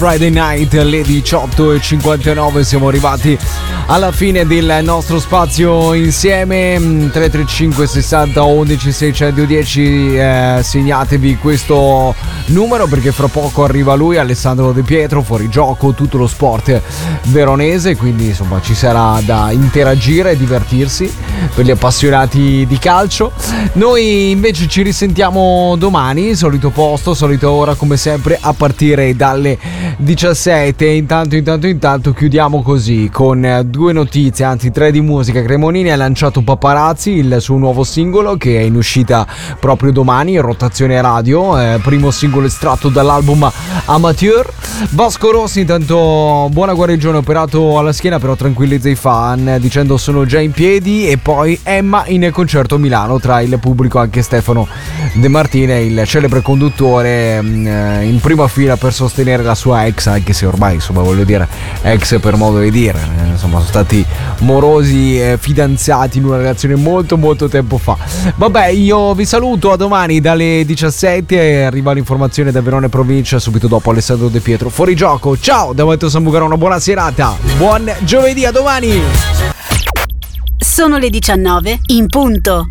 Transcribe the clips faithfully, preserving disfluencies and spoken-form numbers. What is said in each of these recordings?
Friday Night alle diciotto e cinquantanove, siamo arrivati alla fine del nostro spazio insieme. Tre tre cinque sessanta undici seicentodieci, eh, segnatevi questo numero perché fra poco arriva lui, Alessandro De Pietro, fuori gioco, tutto lo sport veronese, quindi insomma ci sarà da interagire e divertirsi per gli appassionati di calcio. Noi invece ci risentiamo domani, solito posto, solito ora, come sempre a partire dalle diciassette. Intanto intanto intanto chiudiamo così con due notizie, anzi tre di musica. Cremonini ha lanciato Paparazzi, il suo nuovo singolo che è in uscita proprio domani in rotazione radio, eh, primo singolo estratto dall'album Amateur. Vasco Rossi intanto buona guarigione, operato alla schiena, però tranquillizza i fan dicendo sono già in piedi. E poi Emma in concerto a Milano, tra il pubblico anche Stefano De Martine, il celebre conduttore, in prima fila per sostenere la sua ex, anche se ormai insomma voglio dire ex per modo di dire, insomma sono stati morosi, eh, fidanzati in una relazione molto molto tempo fa. Vabbè, io vi saluto, a domani dalle diciassette, arriva l'informazione da Verona e provincia, subito dopo Alessandro De Pietro, fuori gioco. Ciao da Matteo Sambucaro, una buona serata, buon giovedì, a domani. Sono le diciannove in punto.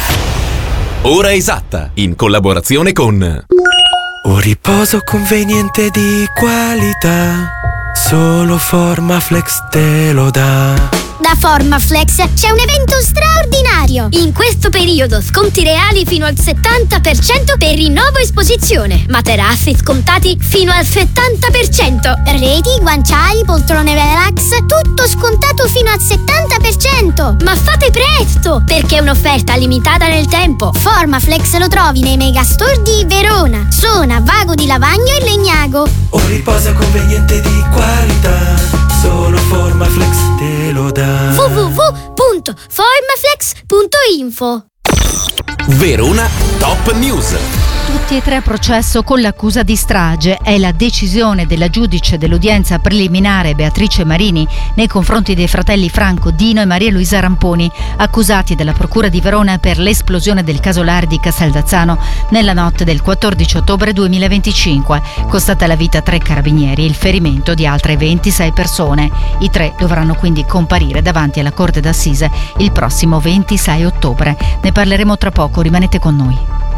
Ora esatta, in collaborazione con un riposo conveniente di qualità, solo Formaflex te lo dà. Da Formaflex c'è un evento straordinario. In questo periodo sconti reali fino al settanta per cento per rinnovo esposizione. Materassi scontati fino al settanta per cento. Reti, guanciali, poltrone relax, tutto scontato fino al settanta per cento. Ma fate presto, perché è un'offerta limitata nel tempo. Formaflex lo trovi nei megastore di Verona, Sona, Vago di Lavagno e Legnago. Un riposo conveniente di qualità, solo Formaflex te lo dà. w w w punto formaflex punto info. Verona Top News. Tutti e tre a processo con l'accusa di strage. È la decisione della giudice dell'udienza preliminare Beatrice Marini nei confronti dei fratelli Franco, Dino e Maria Luisa Ramponi, accusati dalla Procura di Verona per l'esplosione del casolare di Casteldazzano nella notte del quattordici ottobre duemilaventicinque. Costata la vita a tre carabinieri e il ferimento di altre ventisei persone. I tre dovranno quindi comparire davanti alla Corte d'Assise il prossimo ventisei ottobre. Ne parleremo tra poco, rimanete con noi.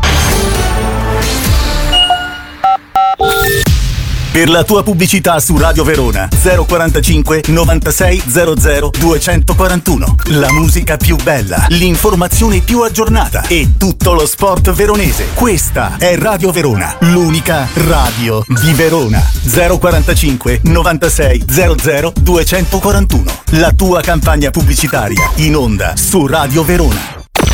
Per la tua pubblicità su Radio Verona zero quarantacinque novantasei zero zero duecentoquarantuno. La musica più bella, l'informazione più aggiornata e tutto lo sport veronese. Questa è Radio Verona, l'unica radio di Verona. zero quarantacinque novantasei zero zero duecentoquarantuno. La tua campagna pubblicitaria in onda su Radio Verona.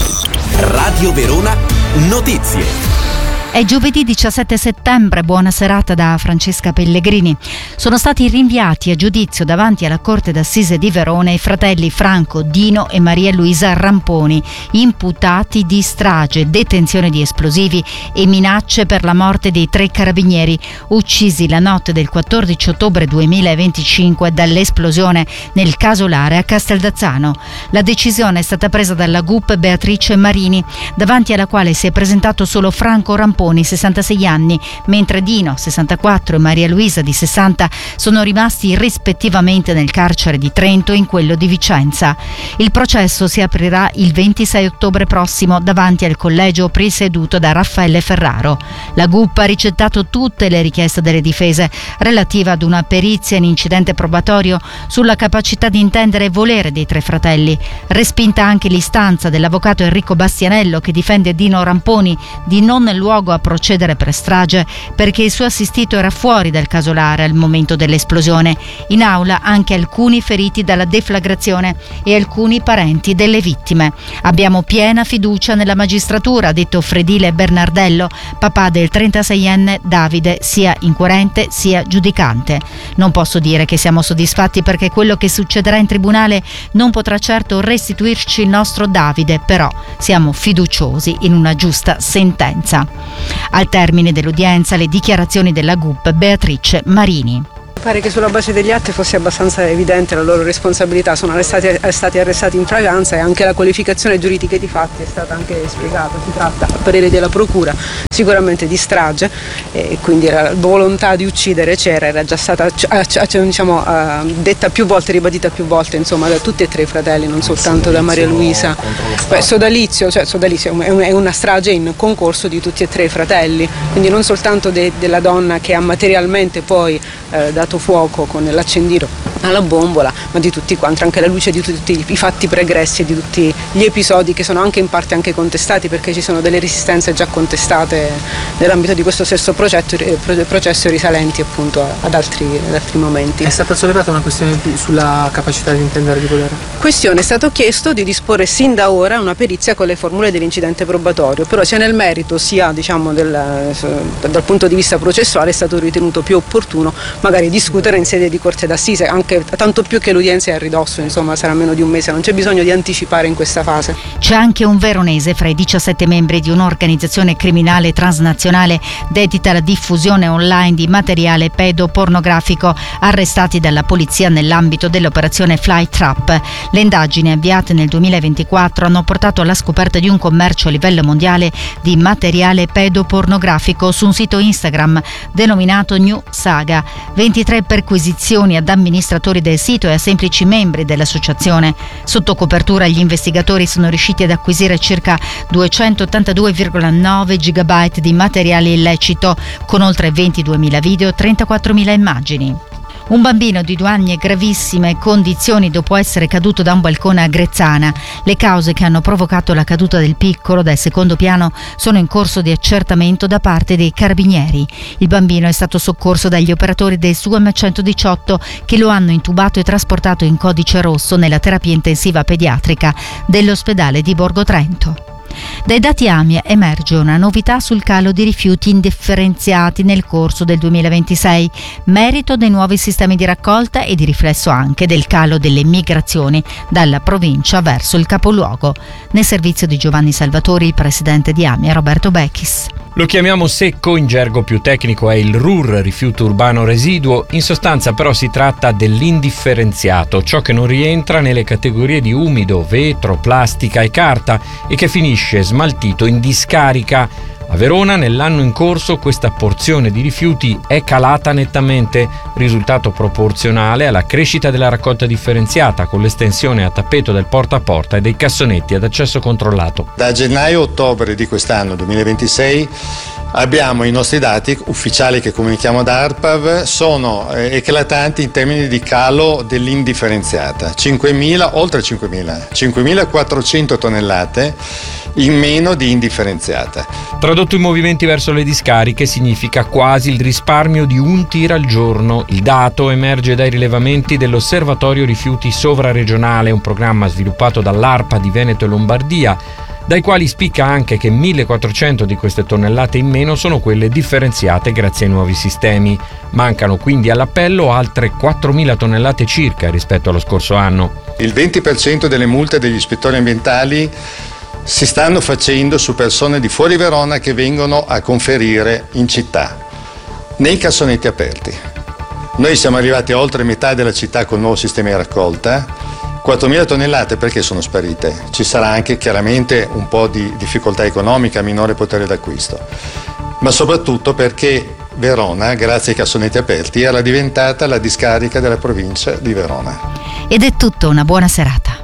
Radio Verona Notizie. È giovedì diciassette settembre, buona serata da Francesca Pellegrini. Sono stati rinviati a giudizio davanti alla Corte d'Assise di Verona i fratelli Franco, Dino e Maria Luisa Ramponi, imputati di strage, detenzione di esplosivi e minacce per la morte dei tre carabinieri uccisi la notte del quattordici ottobre duemilaventicinque dall'esplosione nel casolare a Casteldazzano. La decisione è stata presa dalla G U P Beatrice Marini, davanti alla quale si è presentato solo Franco Ramponi, sessantasei anni, mentre Dino, sessantaquattro, e Maria Luisa, di sessanta, sono rimasti rispettivamente nel carcere di Trento e in quello di Vicenza. Il processo si aprirà il ventisei ottobre prossimo davanti al collegio presieduto da Raffaele Ferraro. La G U P ha ricettato tutte le richieste delle difese relative ad una perizia in incidente probatorio sulla capacità di intendere e volere dei tre fratelli. Respinta anche l'istanza dell'avvocato Enrico Bastianello, che difende Dino Ramponi, di non luogo a procedere per strage perché il suo assistito era fuori dal casolare al momento dell'esplosione. In aula anche alcuni feriti dalla deflagrazione e alcuni parenti delle vittime. Abbiamo piena fiducia nella magistratura, ha detto Fredile Bernardello, papà del trentaseienne Davide, sia inquirente sia giudicante. Non posso dire che siamo soddisfatti perché quello che succederà in tribunale non potrà certo restituirci il nostro Davide, però siamo fiduciosi in una giusta sentenza. Al termine dell'udienza le dichiarazioni della G U P Beatrice Marini. Pare che sulla base degli atti fosse abbastanza evidente la loro responsabilità, sono arrestati, stati arrestati in fragranza e anche la qualificazione giuridica dei fatti è stata anche spiegata. Si tratta, a parere della procura, sicuramente di strage e quindi la volontà di uccidere c'era, era già stata diciamo, detta più volte, ribadita più volte, insomma, da tutti e tre i fratelli, non soltanto da Maria Luisa. Beh, sodalizio, cioè sodalizio è una strage in concorso di tutti e tre i fratelli, quindi non soltanto de, della donna che ha materialmente poi eh, dato fuoco con l'accendino alla bombola, ma di tutti quanti, anche alla luce di tutti i fatti pregressi e di tutti gli episodi che sono anche in parte anche contestati, perché ci sono delle resistenze già contestate nell'ambito di questo stesso progetto, processo risalenti appunto ad altri, ad altri momenti. È stata sollevata una questione sulla capacità di intendere di volere? Questione, è stato chiesto di disporre sin da ora una perizia con le formule dell'incidente probatorio, però sia nel merito sia diciamo del, dal punto di vista processuale è stato ritenuto più opportuno magari discutere in sede di corte d'assise, anche tanto più che l'udienza è a ridosso, insomma sarà meno di un mese, non c'è bisogno di anticipare in questa fase. C'è anche un veronese fra i diciassette membri di un'organizzazione criminale transnazionale dedita alla diffusione online di materiale pedopornografico, arrestati dalla polizia nell'ambito dell'operazione Fly Trap. Le indagini avviate nel duemilaventiquattro hanno portato alla scoperta di un commercio a livello mondiale di materiale pedopornografico su un sito Instagram denominato New Saga. ventitré perquisizioni ad amministratori del sito e a semplici membri dell'associazione. Sotto copertura gli investigatori sono riusciti ad acquisire circa duecentottantadue virgola nove gigabyte di materiale illecito, con oltre ventiduemila video e trentaquattromila immagini. Un bambino di due anni è gravissime condizioni dopo essere caduto da un balcone a Grezzana. Le cause che hanno provocato la caduta del piccolo dal secondo piano sono in corso di accertamento da parte dei carabinieri. Il bambino è stato soccorso dagli operatori del S U M centodiciotto che lo hanno intubato e trasportato in codice rosso nella terapia intensiva pediatrica dell'ospedale di Borgo Trento. Dai dati AMIA emerge una novità sul calo di rifiuti indifferenziati nel corso del duemilaventisei, merito dei nuovi sistemi di raccolta e di riflesso anche del calo delle migrazioni dalla provincia verso il capoluogo. Nel servizio di Giovanni Salvatori, il presidente di AMIA, Roberto Becchis. Lo chiamiamo secco, in gergo più tecnico è il R U R, rifiuto urbano residuo, in sostanza però si tratta dell'indifferenziato, ciò che non rientra nelle categorie di umido, vetro, plastica e carta e che finisce smaltito in discarica. A Verona nell'anno in corso questa porzione di rifiuti è calata nettamente, risultato proporzionale alla crescita della raccolta differenziata con l'estensione a tappeto del porta a porta e dei cassonetti ad accesso controllato. Da gennaio-ottobre di quest'anno duemilaventisei abbiamo i nostri dati ufficiali che comunichiamo da ARPAV, sono eh, eclatanti in termini di calo dell'indifferenziata, cinquemila, oltre cinquemila, cinquemilaquattrocento tonnellate in meno di indifferenziata. Tradotto in movimenti verso le discariche significa quasi il risparmio di un tir al giorno. Il dato emerge dai rilevamenti dell'Osservatorio Rifiuti Sovraregionale, un programma sviluppato dall'ARPA di Veneto e Lombardia, dai quali spicca anche che millequattrocento di queste tonnellate in meno sono quelle differenziate grazie ai nuovi sistemi. Mancano quindi all'appello altre quattromila tonnellate circa rispetto allo scorso anno. Il venti per cento delle multe degli ispettori ambientali si stanno facendo su persone di fuori Verona che vengono a conferire in città, nei cassonetti aperti. Noi siamo arrivati a oltre metà della città con il nuovo sistema di raccolta. quattromila tonnellate perché sono sparite? Ci sarà anche chiaramente un po' di difficoltà economica, minore potere d'acquisto, ma soprattutto perché Verona, grazie ai cassonetti aperti, era diventata la discarica della provincia di Verona. Ed è tutto, una buona serata.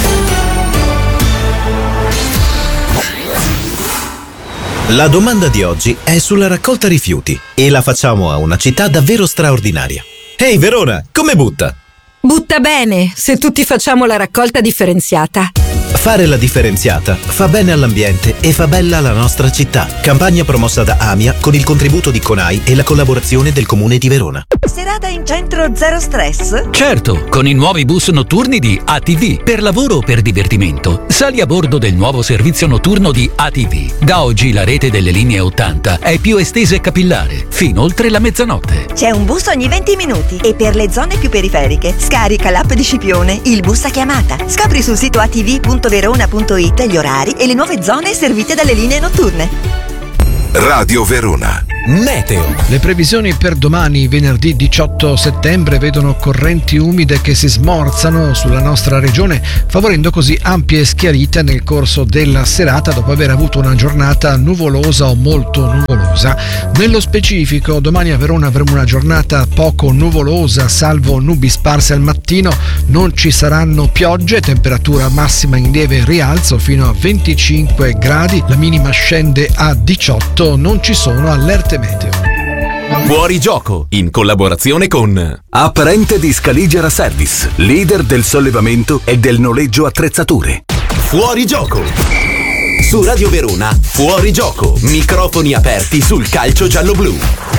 La domanda di oggi è sulla raccolta rifiuti e la facciamo a una città davvero straordinaria. Ehi Verona, come butta? Butta bene, se tutti facciamo la raccolta differenziata. Fare la differenziata fa bene all'ambiente e fa bella la nostra città. Campagna promossa da AMIA con il contributo di CONAI e la collaborazione del Comune di Verona. Serata in centro zero stress? Certo, con i nuovi bus notturni di A T V. Per lavoro o per divertimento, sali a bordo del nuovo servizio notturno di A T V. Da oggi la rete delle linee ottanta è più estesa e capillare, fino oltre la mezzanotte. C'è un bus ogni venti minuti e per le zone più periferiche scarica l'app di Scipione, il bus a chiamata. Scopri sul sito a t v punto verona punto it gli orari e le nuove zone servite dalle linee notturne. Radio Verona. Meteo. Le previsioni per domani, venerdì diciotto settembre, vedono correnti umide che si smorzano sulla nostra regione, favorendo così ampie schiarite nel corso della serata dopo aver avuto una giornata nuvolosa o molto nuvolosa. Nello specifico, domani a Verona avremo una giornata poco nuvolosa, salvo nubi sparse al mattino, non ci saranno piogge, temperatura massima in lieve rialzo fino a venticinque gradi, la minima scende a diciotto, non ci sono allerte meteo. Fuori gioco, in collaborazione con Apparente di Scaligera Service, leader del sollevamento e del noleggio attrezzature. Fuori gioco. Su Radio Verona, Fuori gioco, microfoni aperti sul calcio giallo-blu.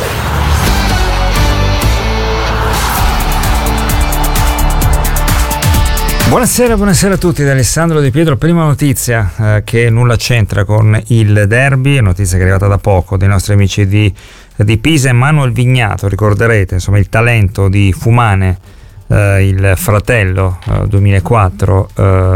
Buonasera, buonasera a tutti da Alessandro Di Pietro. Prima notizia eh, che nulla c'entra con il derby, notizia che è arrivata da poco dei nostri amici di, di Pisa. Emanuel Vignato, ricorderete, insomma, il talento di Fumane, eh, il fratello eh, duemilaquattro,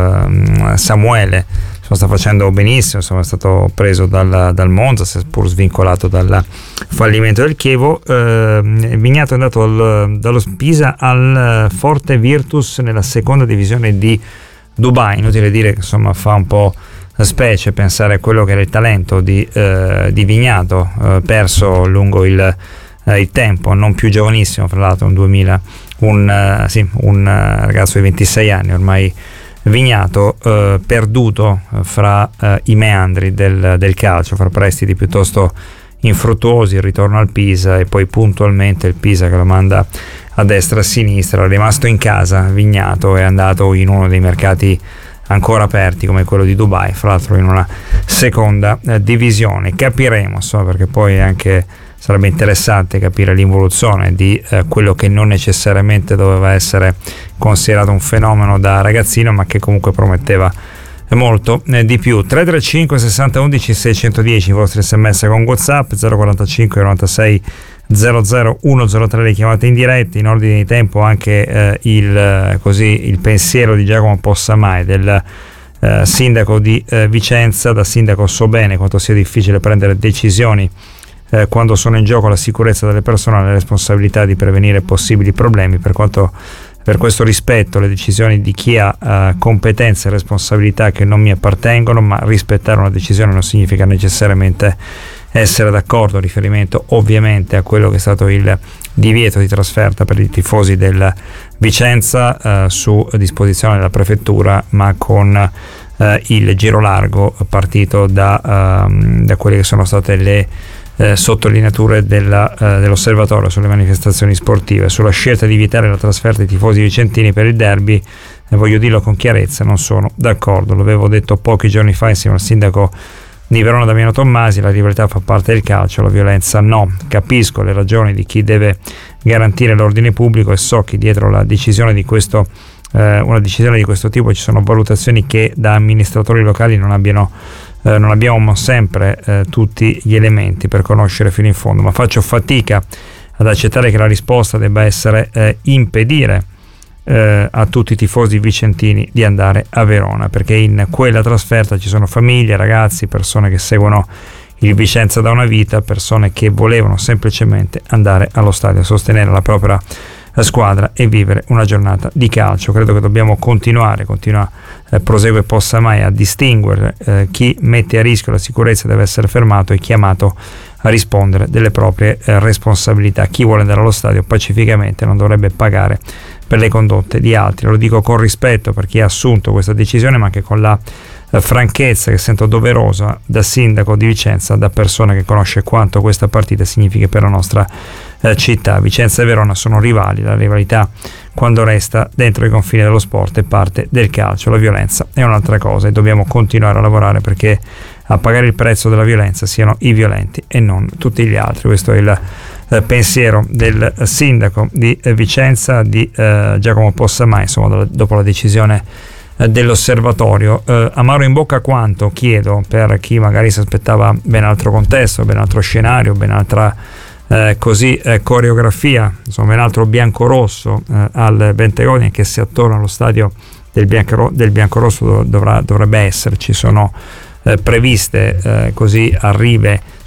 eh, Samuele, sta facendo benissimo, insomma, è stato preso dal, dal Monza, seppur svincolato dal fallimento del Chievo. eh, Vignato è andato al, dallo Pisa al Forte Virtus nella seconda divisione di Dubai. Inutile dire che insomma fa un po' specie pensare a quello che era il talento di, eh, di Vignato, eh, perso lungo il, eh, il tempo, non più giovanissimo, fra l'altro un duemila, un, uh, sì, un uh, ragazzo di ventisei anni ormai. Vignato eh, perduto fra eh, i meandri del, del calcio, fra prestiti piuttosto infruttuosi, il ritorno al Pisa e poi puntualmente il Pisa che lo manda a destra e a sinistra. È rimasto in casa Vignato, è andato in uno dei mercati ancora aperti come quello di Dubai, fra l'altro in una seconda eh, divisione. Capiremo, so, perché poi anche sarebbe interessante capire l'involuzione di eh, quello che non necessariamente doveva essere considerato un fenomeno da ragazzino, ma che comunque prometteva molto eh, di più. Tre tre cinque sessanta undici seicentodieci i vostri sms con WhatsApp, zero quarantacinque novantasei zero zero uno zero tre le chiamate in diretta. In ordine di tempo anche eh, il, eh, così, il pensiero di Giacomo Possamai, del eh, sindaco di eh, Vicenza. Da sindaco so bene quanto sia difficile prendere decisioni Eh, quando sono in gioco la sicurezza delle persone e la responsabilità di prevenire possibili problemi. Per quanto per questo rispetto le decisioni di chi ha eh, competenze e responsabilità che non mi appartengono, ma rispettare una decisione non significa necessariamente essere d'accordo. Riferimento ovviamente a quello che è stato il divieto di trasferta per i tifosi del Vicenza eh, su disposizione della prefettura, ma con eh, il giro largo partito da, eh, da quelle che sono state le Eh, sottolineature della, eh, dell'osservatorio sulle manifestazioni sportive. Sulla scelta di vietare la trasferta dei tifosi vicentini per il derby, eh, voglio dirlo con chiarezza, non sono d'accordo. L'avevo detto pochi giorni fa insieme al sindaco di Verona Damiano Tommasi: la rivalità fa parte del calcio, la violenza no. Capisco le ragioni di chi deve garantire l'ordine pubblico e so che dietro la decisione di questo eh, una decisione di questo tipo ci sono valutazioni che da amministratori locali non abbiano Eh, non abbiamo sempre eh, tutti gli elementi per conoscere fino in fondo, ma faccio fatica ad accettare che la risposta debba essere eh, impedire eh, a tutti i tifosi vicentini di andare a Verona, perché in quella trasferta ci sono famiglie, ragazzi, persone che seguono il Vicenza da una vita, persone che volevano semplicemente andare allo stadio a sostenere la propria la squadra e vivere una giornata di calcio. Credo che dobbiamo continuare, continua eh, prosegue Possamai, a distinguere eh, chi mette a rischio la sicurezza deve essere fermato e chiamato a rispondere delle proprie eh, responsabilità. Chi vuole andare allo stadio pacificamente non dovrebbe pagare per le condotte di altri. Lo dico con rispetto per chi ha assunto questa decisione, ma anche con la eh, franchezza che sento doverosa da sindaco di Vicenza, da persona che conosce quanto questa partita significa per la nostra eh, città. Vicenza e Verona sono rivali, la rivalità quando resta dentro i confini dello sport è parte del calcio, la violenza è un'altra cosa e dobbiamo continuare a lavorare perché a pagare il prezzo della violenza siano i violenti e non tutti gli altri. Questo è il eh, pensiero del sindaco di eh, Vicenza, di eh, Giacomo Possamai, insomma, do, dopo la decisione eh, dell'osservatorio. Eh, amaro in bocca quanto, chiedo, per chi magari si aspettava ben altro contesto, ben altro scenario, ben altra eh, così eh, coreografia, insomma ben altro biancorosso eh, al Bentegoni, che se attorno allo stadio del, biancoro, del biancorosso dovrà, dovrebbe esserci, sono Eh, previste eh, così arrive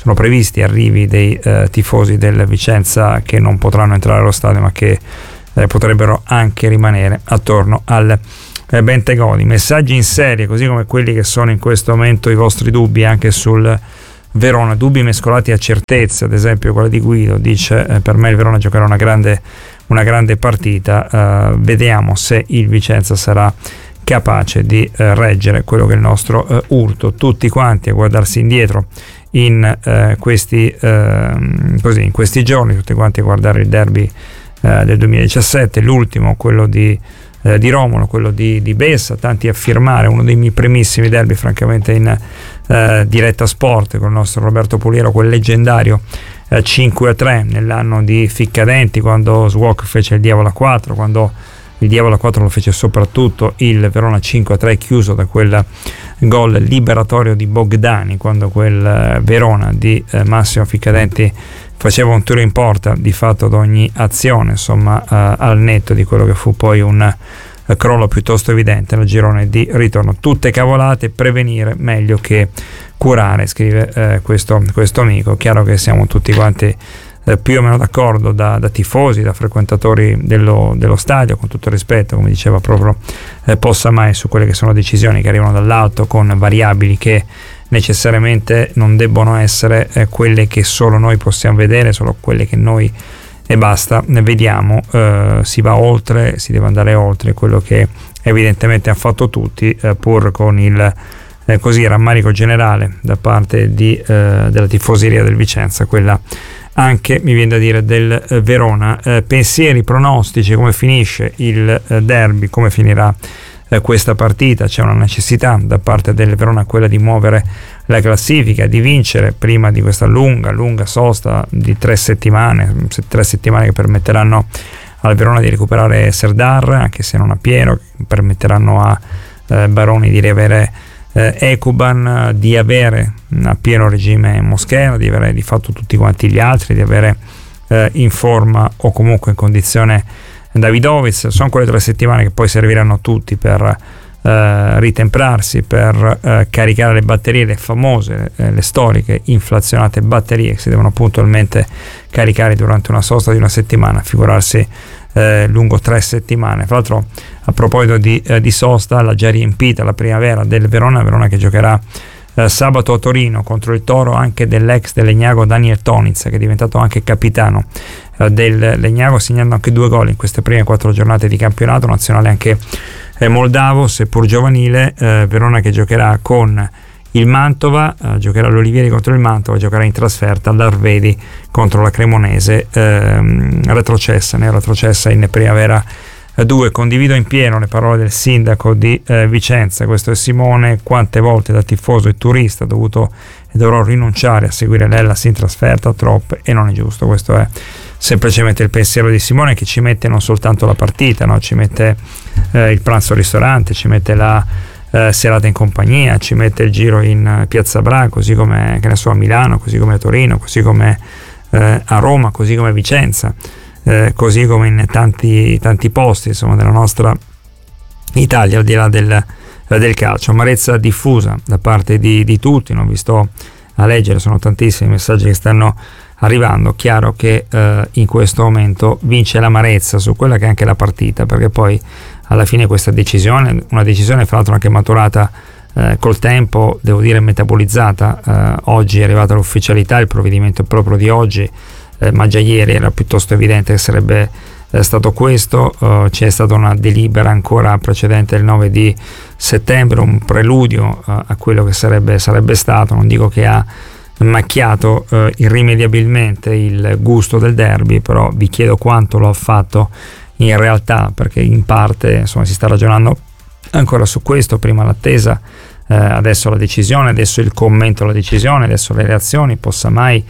sono previsti arrivi dei eh, tifosi del Vicenza che non potranno entrare allo stadio, ma che eh, potrebbero anche rimanere attorno al eh, Bentegodi. Messaggi in serie, così come quelli che sono in questo momento i vostri dubbi anche sul Verona, dubbi mescolati a certezze, ad esempio quella di Guido dice eh, per me il Verona giocherà una grande, una grande partita, eh, vediamo se il Vicenza sarà capace di eh, reggere quello che è il nostro eh, urto. Tutti quanti a guardarsi indietro in eh, questi eh, così in questi giorni, tutti quanti a guardare il derby eh, del duemiladiciassette, l'ultimo, quello di eh, di Romolo, quello di, di Bessa, tanti a firmare, uno dei miei primissimi derby francamente in eh, diretta sport con il nostro Roberto Puliero, quel leggendario eh, cinque a tre nell'anno di Ficcadenti, quando Swok fece il Diavolo a quattro, quando il Diavolo a quattro lo fece soprattutto il Verona cinque a tre, chiuso da quel gol liberatorio di Bogdani, quando quel eh, Verona di eh, Massimo Ficcadenti faceva un tiro in porta di fatto ad ogni azione, insomma eh, al netto di quello che fu poi un eh, crollo piuttosto evidente nel girone di ritorno. Tutte cavolate, prevenire meglio che curare, scrive eh, questo, questo amico. Chiaro che siamo tutti quanti eh, più o meno d'accordo, da, da tifosi, da frequentatori dello, dello stadio, con tutto il rispetto, come diceva proprio eh, Possamai, su quelle che sono decisioni che arrivano dall'alto con variabili che necessariamente non debbono essere eh, quelle che solo noi possiamo vedere, solo quelle che noi e basta ne vediamo. Eh, si va oltre, si deve andare oltre quello che evidentemente hanno fatto tutti, eh, pur con il eh, così rammarico generale da parte di, eh, della tifoseria del Vicenza, quella anche mi viene da dire del eh, Verona. Eh, pensieri, pronostici, come finisce il eh, derby, come finirà questa partita. C'è una necessità da parte del Verona, quella di muovere la classifica, di vincere prima di questa lunga lunga sosta di tre settimane tre settimane che permetteranno al Verona di recuperare Serdar, anche se non a pieno, permetteranno a eh, Baroni di riavere eh, Ekuban, di avere a pieno regime Moschera, di avere di fatto tutti quanti gli altri, di avere eh, in forma o comunque in condizione Davidovic. Sono quelle tre settimane che poi serviranno a tutti per eh, ritemprarsi, per eh, caricare le batterie, le famose, eh, le storiche inflazionate batterie che si devono puntualmente caricare durante una sosta di una settimana, figurarsi eh, lungo tre settimane. Tra l'altro, a proposito di, eh, di sosta, l'ha già riempita la primavera del Verona, Verona che giocherà Eh, sabato a Torino contro il Toro anche dell'ex del Legnago Daniel Toniz, che è diventato anche capitano eh, del Legnago, segnando anche due gol in queste prime quattro giornate di campionato. Nazionale anche eh, moldavo, seppur giovanile. eh, Verona che giocherà con il Mantova, eh, giocherà l'Olivieri contro il Mantova, giocherà in trasferta all'Arvedi contro la Cremonese, ehm, retrocessa, ne retrocessa in primavera due. Condivido in pieno le parole del sindaco di eh, Vicenza, questo è Simone. Quante volte da tifoso e turista ho dovuto e dovrò rinunciare a seguire l'Hellas in trasferta, troppe, e non è giusto. Questo è semplicemente il pensiero di Simone, che ci mette non soltanto la partita, no? Ci mette eh, il pranzo al ristorante, ci mette la eh, serata in compagnia, ci mette il giro in eh, Piazza Bra, così come, che ne so, a Milano, così come a Torino, così come eh, a Roma, così come a Vicenza. Eh, così come in tanti, tanti posti, insomma, della nostra Italia, al di là del, eh, del calcio. Amarezza diffusa da parte di, di tutti, non vi sto a leggere, sono tantissimi messaggi che stanno arrivando. Chiaro che eh, in questo momento vince l'amarezza su quella che è anche la partita, perché poi alla fine questa decisione, una decisione fra l'altro anche maturata eh, col tempo, devo dire metabolizzata, eh, oggi è arrivata l'ufficialità, il provvedimento è proprio di oggi, Eh, ma già ieri era piuttosto evidente che sarebbe eh, stato questo. Uh, c'è stata una delibera ancora precedente il nove di settembre, un preludio uh, a quello che sarebbe, sarebbe stato, non dico che ha macchiato uh, irrimediabilmente il gusto del derby, però vi chiedo quanto lo ha fatto in realtà, perché in parte insomma si sta ragionando ancora su questo, prima l'attesa, eh, adesso la decisione, adesso il commento alla decisione, adesso le reazioni. Possa mai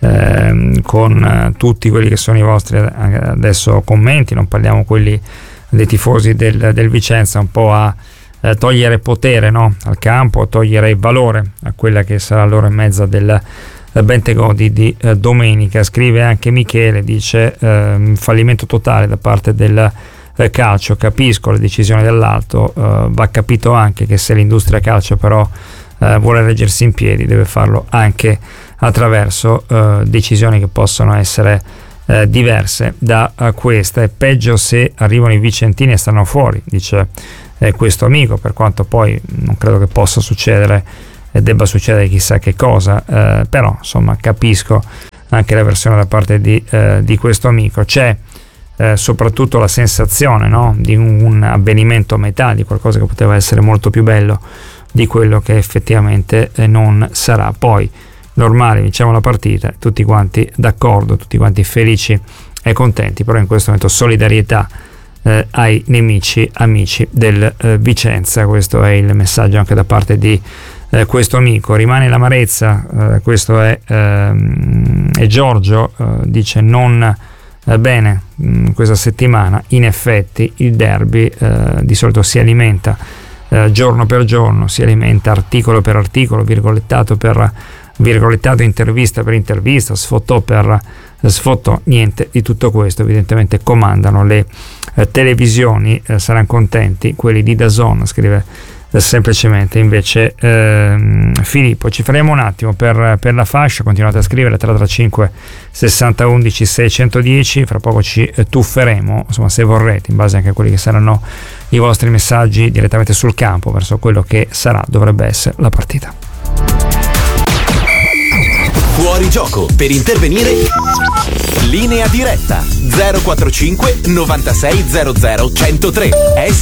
Eh, con eh, tutti quelli che sono i vostri eh, adesso commenti, non parliamo quelli dei tifosi del, del Vicenza, un po' a eh, togliere potere, no? al campo, a togliere valore a quella che sarà l'ora e mezza del eh, Bentegodi di eh, domenica. Scrive anche Michele, dice eh, fallimento totale da parte del eh, calcio. Capisco le decisioni dell'alto, eh, va capito anche che se l'industria calcio però eh, vuole reggersi in piedi deve farlo anche attraverso eh, decisioni che possono essere eh, diverse da uh, questa. È peggio se arrivano i vicentini e stanno fuori, dice eh, questo amico, per quanto poi non credo che possa succedere e debba succedere chissà che cosa, eh, però insomma capisco anche la versione da parte di, eh, di questo amico. C'è eh, soprattutto la sensazione, no, di un, un avvenimento a metà, di qualcosa che poteva essere molto più bello di quello che effettivamente eh, non sarà. Poi normale, vinciamo la partita, tutti quanti d'accordo, tutti quanti felici e contenti, però in questo momento solidarietà eh, ai nemici, amici del eh, Vicenza. Questo è il messaggio anche da parte di Eh, questo amico. Rimane l'amarezza, eh, questo è, ehm, è Giorgio, eh, dice non eh, bene mh, questa settimana, in effetti il derby eh, di solito si alimenta eh, giorno per giorno, si alimenta articolo per articolo, virgolettato per virgolettato, intervista per intervista, sfottò per sfottò, niente di tutto questo. Evidentemente comandano le eh, televisioni, eh, saranno contenti quelli di D A Z N, scrive semplicemente invece ehm, Filippo. Ci faremo un attimo per, per la fascia, continuate a scrivere tre tre cinque sessanta undici seicentodieci, fra poco ci tufferemo, insomma, se vorrete, in base anche a quelli che saranno i vostri messaggi direttamente sul campo verso quello che sarà, dovrebbe essere la partita. Fuori gioco, per intervenire linea diretta zero quattro cinque novantasei zero zero centotré,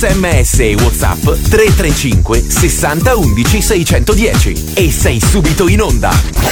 sms e WhatsApp tre tre cinque sessanta undici seicentodieci e sei subito in onda.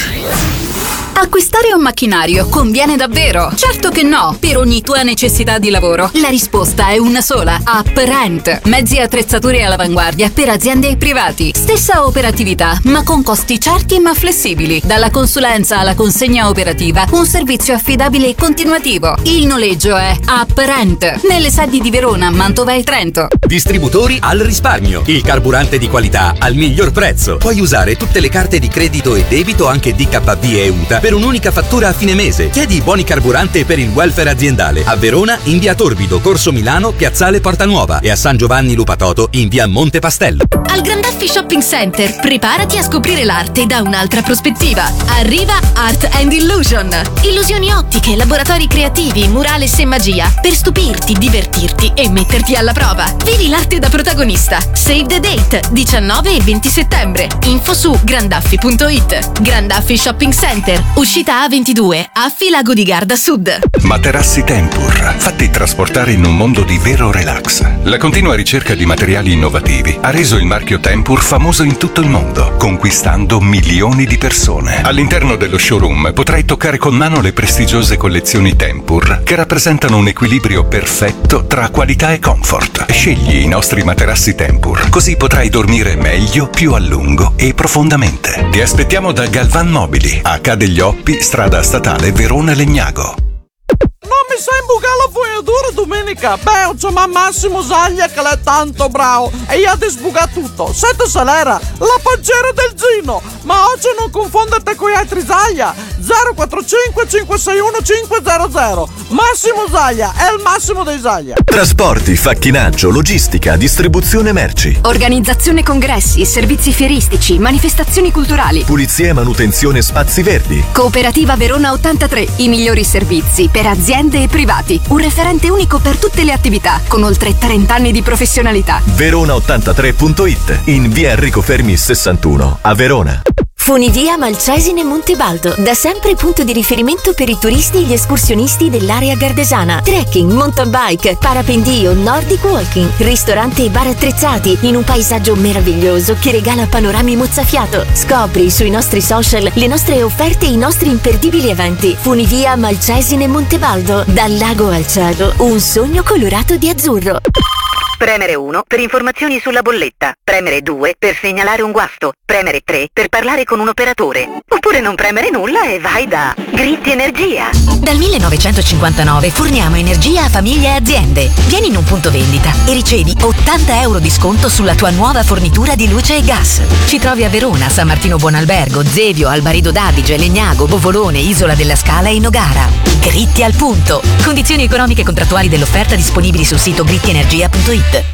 Acquistare un macchinario conviene davvero? Certo che no, per ogni tua necessità di lavoro. La risposta è una sola: UpRent. Mezzi e attrezzature all'avanguardia per aziende e privati. Stessa operatività, ma con costi certi ma flessibili. Dalla consulenza alla consegna operativa, un servizio affidabile e continuativo. Il noleggio è UpRent, nelle sedi di Verona, Mantova e Trento. Distributori al risparmio. Il carburante di qualità al miglior prezzo. Puoi usare tutte le carte di credito e debito, anche D K B e U T A, per un'unica fattura a fine mese. Chiedi buoni carburante per il welfare aziendale. A Verona in via Torbido, Corso Milano, Piazzale Porta Nuova, e a San Giovanni Lupatoto in via Monte Pastello. Al Grandaffi Shopping Center preparati a scoprire l'arte da un'altra prospettiva. Arriva Art and Illusion. Illusioni ottiche, laboratori creativi, murales e magia per stupirti, divertirti e metterti alla prova. Vivi l'arte da protagonista. Save the date, diciannove e venti settembre. Info su grandaffi punto it. Grandaffi Shopping Center, uscita A ventidue, Affi Lago di Garda Sud. Materassi Tempur, fatti trasportare in un mondo di vero relax. La continua ricerca di materiali innovativi ha reso il marchio Tempur famoso in tutto il mondo, conquistando milioni di persone. All'interno dello showroom potrai toccare con mano le prestigiose collezioni Tempur, che rappresentano un equilibrio perfetto tra qualità e comfort. Scegli i nostri materassi Tempur, così potrai dormire meglio, più a lungo e profondamente. Ti aspettiamo da Galvan Mobili, a Ca' degli Oppi, strada statale Verona Legnago. Non mi sai imbucare la fogliatura domenica? Beh, ho chiamato Massimo Zaglia che l'è tanto bravo e gli ha disbucato tutto. Sette salera, la pancera del Gino. Ma oggi non confonderti con gli altri Zaglia. zero quattro cinque cinque sei uno cinque zero zero. Massimo Zaglia è il massimo dei Zaglia. Trasporti, facchinaggio, logistica, distribuzione merci. Organizzazione congressi, servizi fieristici, manifestazioni culturali. Pulizia e manutenzione spazi verdi. Cooperativa Verona ottantatré, i migliori servizi per aziende e privati. Un referente unico per tutte le attività, con oltre trenta anni di professionalità. verona ottantatré punto it, in via Enrico Fermi sessantuno, a Verona. Funivia Malcesine Montebaldo, da sempre punto di riferimento per i turisti e gli escursionisti dell'area gardesana. Trekking, mountain bike, parapendio, nordic walking, ristorante e bar attrezzati in un paesaggio meraviglioso che regala panorami mozzafiato. Scopri sui nostri social le nostre offerte e i nostri imperdibili eventi. Funivia Malcesine Montebaldo, dal lago al cielo, un sogno colorato di azzurro. Premere uno per informazioni sulla bolletta, premere due per segnalare un guasto, premere tre per parlare con un operatore, oppure non premere nulla e vai da Gritti Energia. Dal millenovecentocinquantanove forniamo energia a famiglie e aziende. Vieni in un punto vendita e ricevi ottanta euro di sconto sulla tua nuova fornitura di luce e gas. Ci trovi a Verona, San Martino Buonalbergo, Zevio, Albarido d'Adige, Legnago, Bovolone, Isola della Scala e Nogara. Gritti al punto. Condizioni economiche e contrattuali dell'offerta disponibili sul sito grittienergia punto it.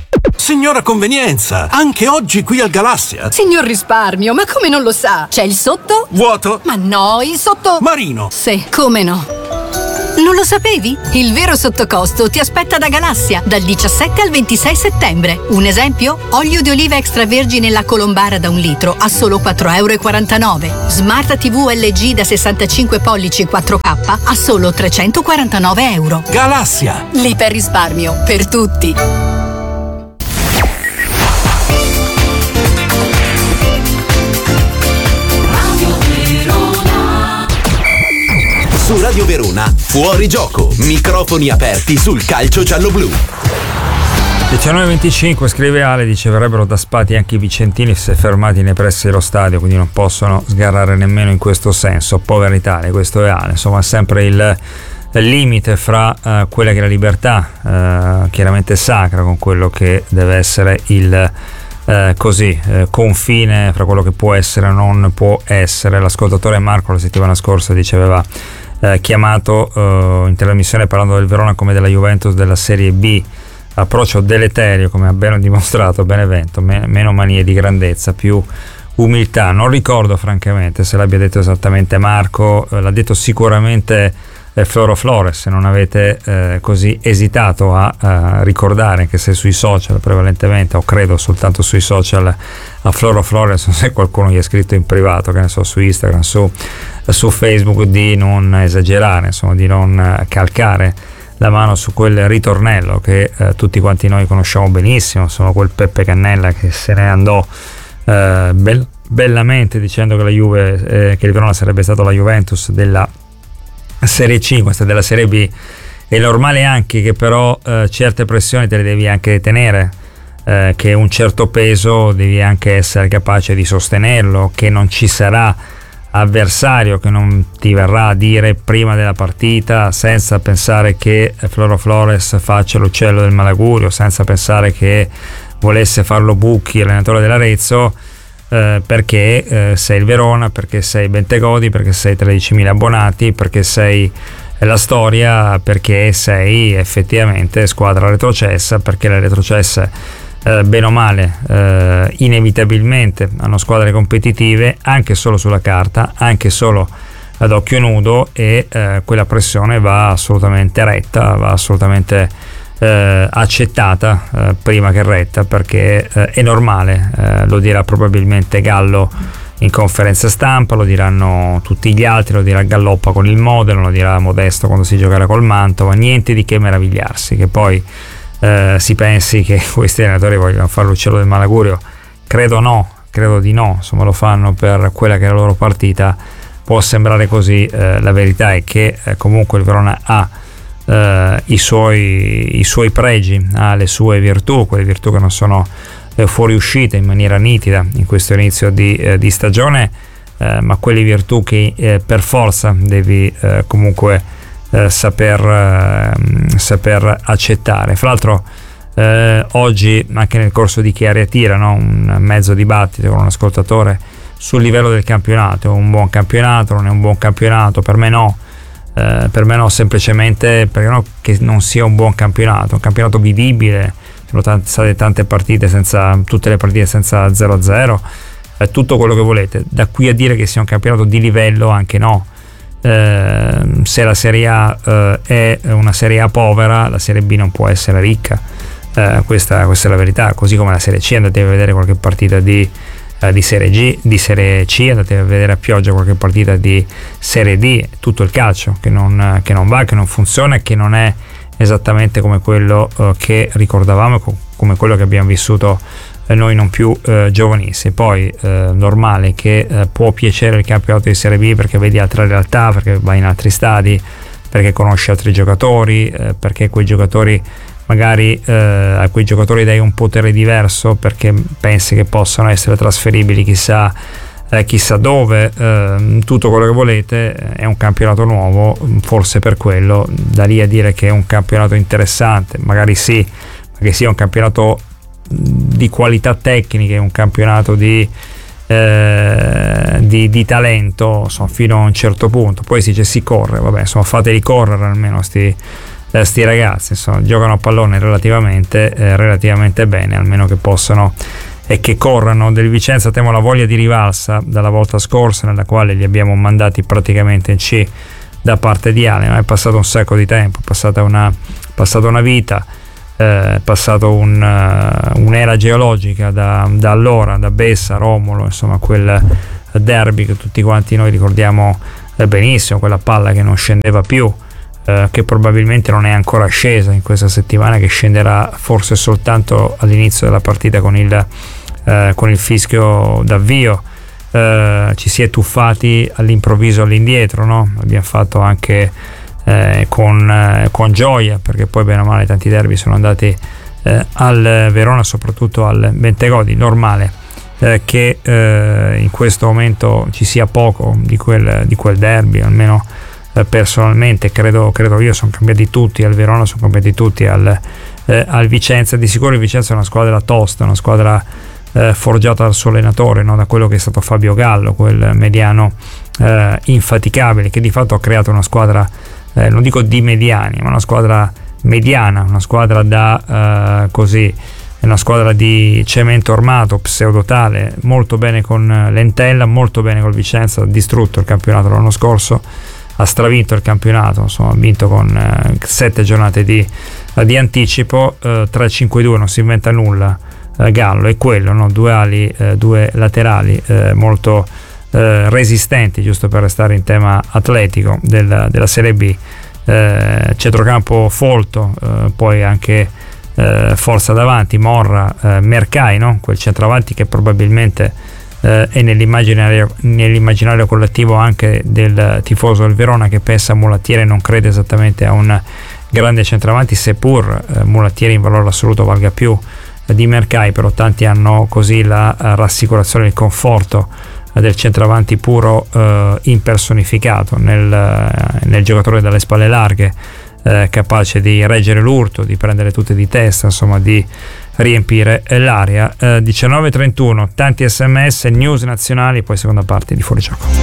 Signora Convenienza, anche oggi qui al Galassia. Signor Risparmio, ma come non lo sa? C'è il sotto? Vuoto. Ma no, il sotto... Marino. Sì, come no? Non lo sapevi? Il vero sottocosto ti aspetta da Galassia dal diciassette al ventisei settembre. Un esempio? Olio di oliva extravergine La Colombara da un litro a solo quattro e quarantanove euro. Smart tivù L G da sessantacinque pollici quattro K a solo trecentoquarantanove euro. Galassia. L'iperrisparmio per tutti. Su Radio Verona, Fuori Gioco, microfoni aperti sul calcio giallo-blu. diciannove e venticinque, scrive Ale, dice verrebbero taspati anche i vicentini se fermati nei pressi dello stadio, quindi non possono sgarrare nemmeno in questo senso. Povera Italia, questo è Ale, insomma sempre il, il limite fra uh, quella che è la libertà, uh, chiaramente sacra, con quello che deve essere il uh, così, uh, confine fra quello che può essere e non può essere. L'ascoltatore Marco la settimana scorsa diceva Eh, chiamato eh, in trasmissione parlando del Verona come della Juventus della Serie B, approccio deleterio, come ha ben dimostrato Benevento, me- meno manie di grandezza, più umiltà. Non ricordo francamente se l'abbia detto esattamente Marco, eh, l'ha detto sicuramente eh, Floro Flores, se non avete eh, così esitato a, a ricordare, anche se sui social prevalentemente, o credo soltanto sui social, a Floro Flores, se qualcuno gli ha scritto in privato, che ne so, su Instagram, su, su Facebook, di non esagerare, insomma, di non calcare la mano su quel ritornello che eh, tutti quanti noi conosciamo benissimo, insomma, quel Peppe Cannella che se ne andò eh, bel, bellamente dicendo che la Juve, eh, che il Verona sarebbe stato la Juventus della Serie C, questa della Serie B. È normale anche che però eh, certe pressioni te le devi anche tenere, eh, che un certo peso devi anche essere capace di sostenerlo, che non ci sarà avversario che non ti verrà a dire prima della partita, senza pensare che Floro Flores faccia l'uccello del malaugurio, senza pensare che volesse farlo Bucchi, allenatore dell'Arezzo, eh, perché eh, sei il Verona, perché sei Bentegodi, perché sei tredicimila abbonati, perché sei la storia, perché sei effettivamente squadra retrocessa, perché le retrocesse Eh, bene o male eh, inevitabilmente hanno squadre competitive anche solo sulla carta, anche solo ad occhio nudo, e eh, quella pressione va assolutamente retta, va assolutamente eh, accettata eh, prima che retta, perché eh, è normale, eh, lo dirà probabilmente Gallo in conferenza stampa, lo diranno tutti gli altri, lo dirà Galloppa con il Modena, lo dirà Modesto quando si giocherà col Mantova. Niente di che meravigliarsi, che poi Eh, si pensi che questi allenatori vogliono fare l'uccello del malaugurio. Credo no, credo di no, insomma lo fanno per quella che è la loro partita. Può sembrare così, eh, la verità è che eh, comunque il Verona ha eh, i, suoi, i suoi pregi, ha le sue virtù, quelle virtù che non sono eh, fuoriuscite in maniera nitida in questo inizio di, eh, di stagione, eh, ma quelle virtù che eh, per forza devi eh, comunque Eh, saper, eh, saper accettare. Fra l'altro eh, oggi anche nel corso di Chi aria tira, no? Un mezzo dibattito con un ascoltatore sul livello del campionato, un buon campionato, non è un buon campionato, per me no, eh, per me no, semplicemente perché no che non sia un buon campionato, un campionato vivibile, sono t- state tante partite senza, tutte le partite senza zero a zero, eh, tutto quello che volete, da qui a dire che sia un campionato di livello anche no. Uh, se la Serie A uh, è una Serie A povera, la Serie B non può essere ricca, uh, questa, questa è la verità, così come la Serie C. Andate a vedere qualche partita di, uh, di Serie G, di Serie C, andate a vedere a pioggia qualche partita di Serie D, tutto il calcio che non, che non va, che non funziona, che non è esattamente come quello uh, che ricordavamo, come quello che abbiamo vissuto noi non più eh, giovanissimi. Poi eh, normale che eh, può piacere il campionato di Serie B perché vedi altre realtà, perché vai in altri stadi, perché conosci altri giocatori, eh, perché quei giocatori magari eh, a quei giocatori dai un potere diverso, perché pensi che possano essere trasferibili chissà eh, chissà dove, eh, tutto quello che volete. È un campionato nuovo, forse per quello, da lì a dire che è un campionato interessante, magari sì, ma che sia un campionato di qualità tecniche, un campionato di, eh, di, di talento, insomma, fino a un certo punto. Poi si dice si corre, vabbè, insomma, fateli correre almeno sti, eh, sti ragazzi insomma giocano a pallone relativamente, eh, relativamente bene, almeno che possano e che corrano. Del Vicenza temo la voglia di rivalsa dalla volta scorsa, nella quale li abbiamo mandati praticamente in C da parte di Ale, ma è passato un sacco di tempo, è passata una, passata una vita, eh, è passato un, uh, un'era geologica da, da allora, da Bessa, Romolo, insomma quel derby che tutti quanti noi ricordiamo eh, benissimo, quella palla che non scendeva più, eh, che probabilmente non è ancora scesa in questa settimana, che scenderà forse soltanto all'inizio della partita con il, eh, con il fischio d'avvio. Uh, ci si è tuffati all'improvviso all'indietro, no? Abbiamo fatto anche eh, con, eh, con gioia, perché poi bene o male tanti derby sono andati eh, al Verona, soprattutto al Bentegodi. Normale eh, che eh, in questo momento ci sia poco di quel, di quel derby, almeno eh, personalmente credo, credo io. Sono cambiati tutti al Verona, sono cambiati tutti al, eh, al Vicenza. Di sicuro il Vicenza è una squadra tosta, una squadra Eh, forgiata dal suo allenatore, no? Da quello che è stato Fabio Gallo, quel mediano eh, infaticabile, che di fatto ha creato una squadra, eh, non dico di mediani, ma una squadra mediana, una squadra da eh, così, una squadra di cemento armato, pseudotale, molto bene con Lentella, molto bene col Vicenza, ha distrutto il campionato l'anno scorso, ha stravinto il campionato, insomma ha vinto con eh, sette giornate di, di anticipo, eh, tre cinque due, non si inventa nulla. Gallo è quello, no? Due ali, eh, due laterali eh, molto eh, resistenti, giusto per restare in tema atletico del, della Serie B, eh, centrocampo folto, eh, poi anche eh, forza davanti, Morra, eh, Mercai, no? Quel centravanti che probabilmente eh, è nell'immaginario, nell'immaginario collettivo anche del tifoso del Verona, che pensa a Mulattieri e non crede esattamente a un grande centravanti, seppur eh, Mulattieri in valore assoluto valga più di Mercai, però tanti hanno così la uh, rassicurazione, il conforto uh, del centravanti puro uh, impersonificato nel, uh, nel giocatore dalle spalle larghe, uh, capace di reggere l'urto, di prendere tutte di testa, insomma di riempire l'area. uh, diciannove e trentuno, tanti sms, news nazionali, poi seconda parte di Fuori Gioco.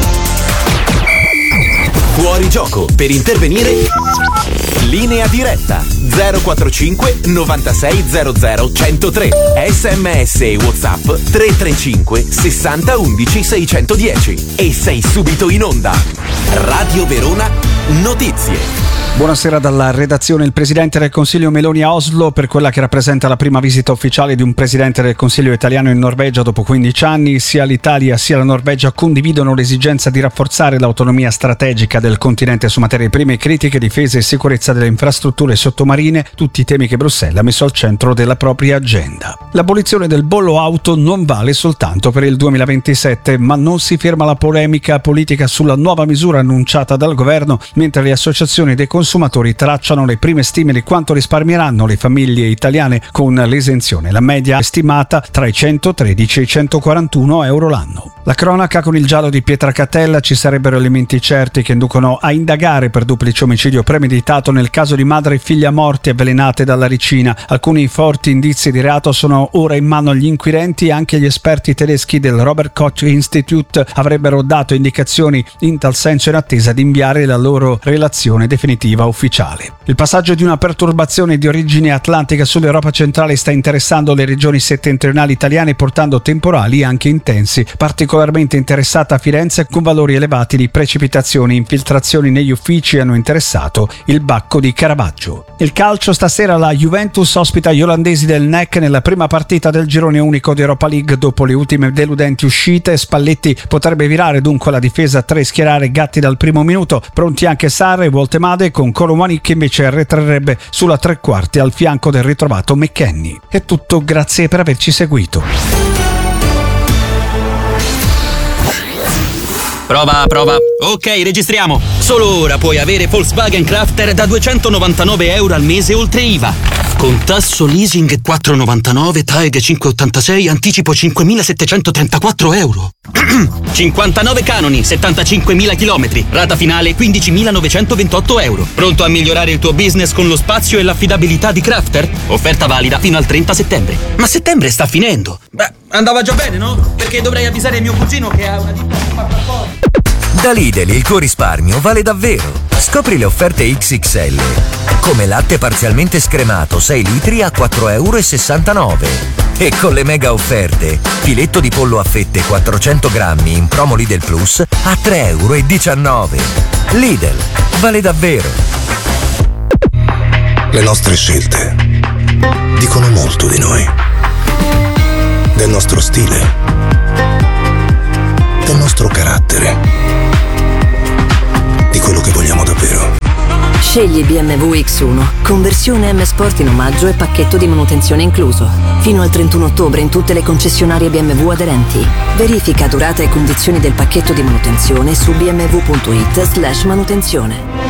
Fuori Gioco, per intervenire linea diretta zero quattro cinque novantasei zero zero centotré, sms e WhatsApp tre tre cinque sessanta undici seicentodieci e sei subito in onda. Radio Verona Notizie. Buonasera dalla redazione. Il Presidente del Consiglio Meloni a Oslo per quella che rappresenta la prima visita ufficiale di un Presidente del Consiglio italiano in Norvegia dopo quindici anni. Sia l'Italia sia la Norvegia condividono l'esigenza di rafforzare l'autonomia strategica del continente su materie prime critiche, difesa e sicurezza delle infrastrutture sottomarine, tutti i temi che Bruxelles ha messo al centro della propria agenda. L'abolizione del bollo auto non vale soltanto per il duemilaventisette, ma non si ferma la polemica politica sulla nuova misura annunciata dal governo, mentre le associazioni dei consumatori consumatori tracciano le prime stime di quanto risparmieranno le famiglie italiane con l'esenzione. La media è stimata tra i centotredici e i centoquarantuno euro l'anno. La cronaca con il giallo di Pietracatella: ci sarebbero elementi certi che inducono a indagare per duplice omicidio premeditato nel caso di madre e figlia morti avvelenate dalla ricina. Alcuni forti indizi di reato sono ora in mano agli inquirenti e anche gli esperti tedeschi del Robert Koch Institute avrebbero dato indicazioni in tal senso in attesa di inviare la loro relazione definitiva ufficiale. Il passaggio di una perturbazione di origine atlantica sull'Europa centrale sta interessando le regioni settentrionali italiane, portando temporali anche intensi. Particolarmente interessata a Firenze, con valori elevati di precipitazioni. Infiltrazioni negli uffici hanno interessato il Bacco di Caravaggio. Il calcio: stasera la Juventus ospita gli olandesi del N E C nella prima partita del girone unico di Europa League. Dopo le ultime deludenti uscite, Spalletti potrebbe virare dunque la difesa a tre, schierare Gatti dal primo minuto, pronti anche Sarri e Voltemade, con Colomani che invece arretrerebbe sulla tre quarti al fianco del ritrovato McKennie. È tutto, grazie per averci seguito. Prova, prova. Ok, registriamo. Solo ora puoi avere Volkswagen Crafter da duecentonovantanove euro al mese oltre I V A. Con tasso leasing quattro virgola novantanove, T A E G cinque virgola ottantasei, anticipo cinquemilasettecentotrentaquattro euro. cinquantanove canoni, settantacinquemila chilometri, rata finale quindicimilanovecentoventotto euro. Pronto a migliorare il tuo business con lo spazio e l'affidabilità di Crafter? Offerta valida fino al trenta settembre. Ma settembre sta finendo. Beh, andava già bene, no? Perché dovrei avvisare mio cugino che ha una ditta di pappacordi. Da Lidl il tuo risparmio vale davvero. Scopri le offerte X X L. Come latte parzialmente scremato sei litri a quattro e sessantanove euro. E con le mega offerte, filetto di pollo a fette quattrocento grammi in promo Lidl Plus a tre e diciannove euro. Lidl, vale davvero. Le nostre scelte dicono molto di noi. Del nostro stile. Del nostro carattere. Di quello che vogliamo davvero. Scegli B M W X uno, conversione M Sport in omaggio e pacchetto di manutenzione incluso. Fino al trentuno ottobre in tutte le concessionarie B M W aderenti. Verifica durata e condizioni del pacchetto di manutenzione su b m w punto i t slash manutenzione.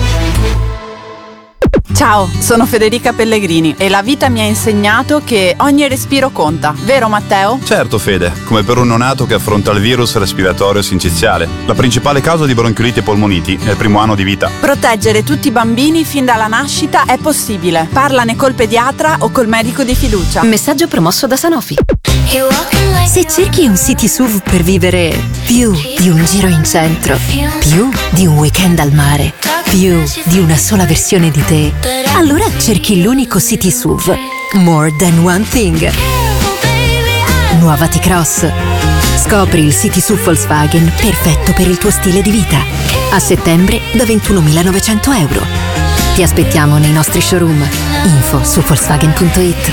Ciao, sono Federica Pellegrini e la vita mi ha insegnato che ogni respiro conta, vero Matteo? Certo Fede, come per un neonato che affronta il virus respiratorio sinciziale, la principale causa di bronchioliti e polmoniti nel primo anno di vita. Proteggere tutti i bambini fin dalla nascita è possibile. Parlane col pediatra o col medico di fiducia. Messaggio promosso da Sanofi. Se cerchi un city S U V per vivere più di un giro in centro, più di un weekend al mare, più di una sola versione di te, allora cerchi l'unico city S U V More Than One Thing. Nuova T-Cross. Scopri il city S U V Volkswagen perfetto per il tuo stile di vita. A settembre da ventunomilanovecento euro. Ti aspettiamo nei nostri showroom. Info su volkswagen punto it.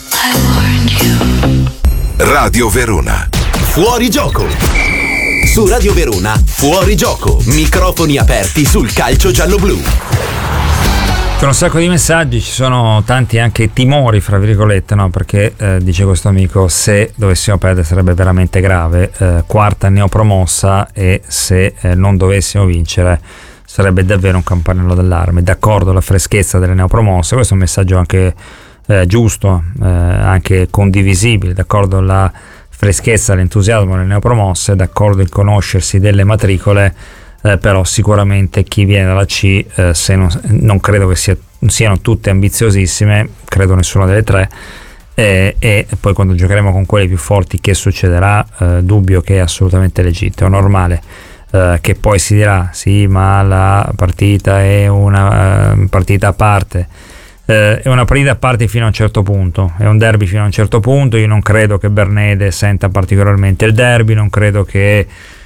Radio Verona. Fuori gioco. Su Radio Verona, Fuori gioco. Microfoni aperti sul calcio giallo-blu. Con un sacco di messaggi, ci sono tanti anche timori, fra virgolette, no? Perché eh, dice questo amico, se dovessimo perdere sarebbe veramente grave, eh, quarta neopromossa, e se eh, non dovessimo vincere sarebbe davvero un campanello d'allarme. D'accordo, la freschezza delle neopromosse, questo è un messaggio anche eh, giusto, eh, anche condivisibile, d'accordo la freschezza, l'entusiasmo delle neopromosse, d'accordo il conoscersi delle matricole. Eh, però sicuramente chi viene dalla C, eh, se non, non credo che sia, siano tutte ambiziosissime, credo nessuna delle tre, eh, e poi quando giocheremo con quelli più forti che succederà? Eh, dubbio che è assolutamente legittimo, normale, eh, che poi si dirà sì ma la partita è una uh, partita a parte, eh, è una partita a parte fino a un certo punto, è un derby fino a un certo punto. Io non credo che Bernede senta particolarmente il derby, non credo che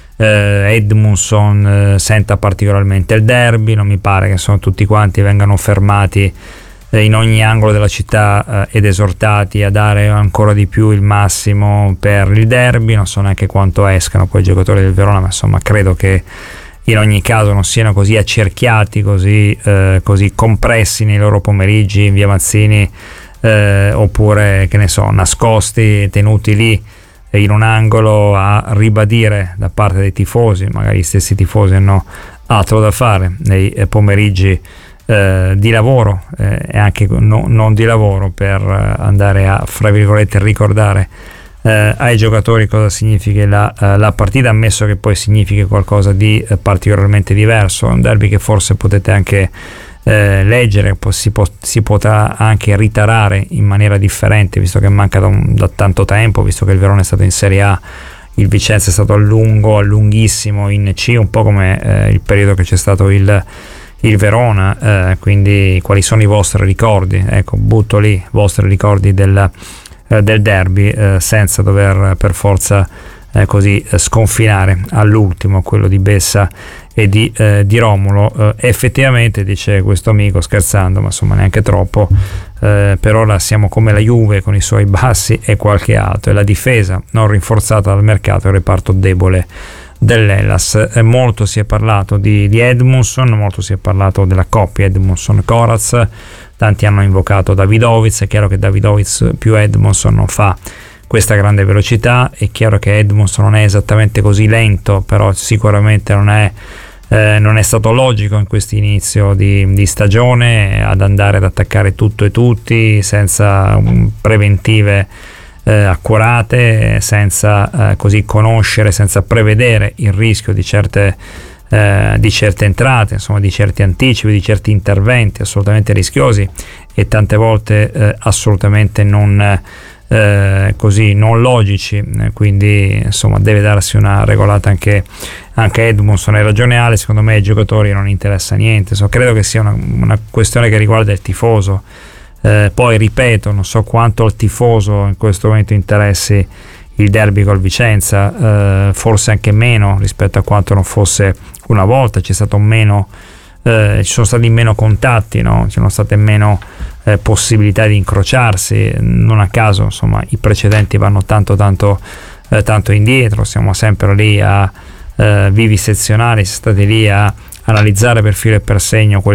Eh, Edmundson eh, senta particolarmente il derby, non mi pare che sono tutti quanti vengano fermati eh, in ogni angolo della città eh, ed esortati a dare ancora di più il massimo per il derby. Non so neanche quanto escano poi i giocatori del Verona, ma insomma credo che in ogni caso non siano così accerchiati, così, eh, così compressi nei loro pomeriggi in via Mazzini, eh, oppure che ne so, nascosti, tenuti lì in un angolo a ribadire da parte dei tifosi, magari gli stessi tifosi hanno altro da fare nei pomeriggi eh, di lavoro eh, e anche no, non di lavoro, per andare a, fra virgolette, ricordare eh, ai giocatori cosa significa la, eh, la partita, ammesso che poi significhi qualcosa di eh, particolarmente diverso. È un derby che forse potete anche Eh, leggere, si, po- si potrà anche ritarare in maniera differente, visto che manca da, un, da tanto tempo, visto che il Verona è stato in Serie A, il Vicenza è stato a lungo, a lunghissimo in C, un po' come eh, il periodo che c'è stato il, il Verona, eh, quindi quali sono i vostri ricordi? Ecco, butto lì i vostri ricordi del, eh, del derby, eh, senza dover per forza eh, così eh, sconfinare all'ultimo quello di Bessa e di, eh, di Romulo. Eh, effettivamente, dice questo amico scherzando, ma insomma neanche troppo, eh, per ora siamo come la Juve con i suoi bassi e qualche altro, e la difesa non rinforzata dal mercato, il reparto debole dell'Hellas. Eh, molto si è parlato di, di Edmundson, molto si è parlato della coppia Edmundson-Korac, tanti hanno invocato Davidovic. È chiaro che Davidovic più Edmundson non fa questa grande velocità, è chiaro che Edmundson non è esattamente così lento, però sicuramente non è Eh, non è stato logico in questo inizio di, di stagione ad andare ad attaccare tutto e tutti senza um, preventive eh, accurate, senza eh, così conoscere, senza prevedere il rischio di certe, eh, di certe entrate, insomma di certi anticipi, di certi interventi assolutamente rischiosi e tante volte eh, assolutamente non, eh, eh, così non logici, eh, quindi insomma deve darsi una regolata anche, anche Edmondson. Hai ragione Ale, secondo me ai giocatori non interessa niente, so, credo che sia una, una questione che riguarda il tifoso. Eh, poi ripeto, non so quanto al tifoso in questo momento interessi il derby col Vicenza, eh, forse anche meno rispetto a quanto non fosse una volta. C'è stato meno, eh, ci sono stati meno contatti, no? Ci sono state meno eh, possibilità di incrociarsi, non a caso insomma i precedenti vanno tanto tanto eh, tanto indietro, siamo sempre lì a eh, vivisezionare, siamo stati lì a analizzare per filo e per segno quel